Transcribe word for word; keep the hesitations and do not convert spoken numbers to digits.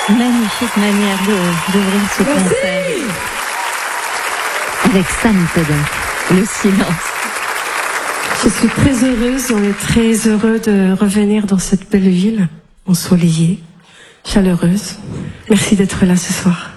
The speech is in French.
Magnifique manière de, d'ouvrir ce concert. Avec Santo, donc, le silence. Je suis très heureuse, on est très heureux de revenir dans cette belle ville, ensoleillée, chaleureuse. Merci d'être là ce soir.